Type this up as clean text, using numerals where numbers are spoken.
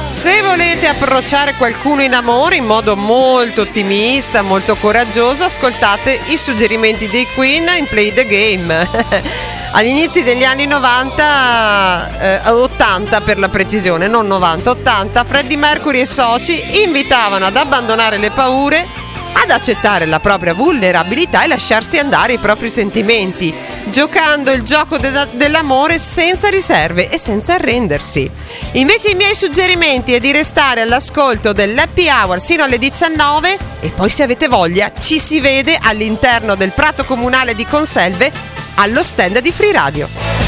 Se volete approcciare qualcuno in amore in modo molto ottimista, molto coraggioso, ascoltate i suggerimenti dei Queen in Play the Game. Agli inizi degli anni 80 per la precisione, non 90, 80, Freddie Mercury e soci invitavano ad abbandonare le paure, ad accettare la propria vulnerabilità e lasciarsi andare i propri sentimenti, giocando il gioco dell'amore senza riserve e senza arrendersi. Invece i miei suggerimenti è di restare all'ascolto dell'Happy Hour sino alle 19 e poi, se avete voglia, ci si vede all'interno del Prato Comunale di Conselve allo stand di Free Radio.